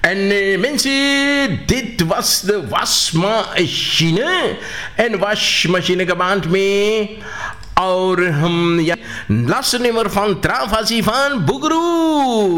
En mensen, dit was de wasmachine. En wasmachine geband mee. Laatste nummer van Travasi van Boegeroe.